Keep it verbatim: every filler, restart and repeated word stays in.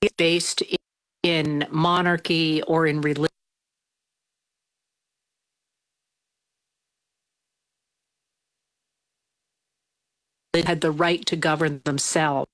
based in monarchy or in religion had the right to govern themselves.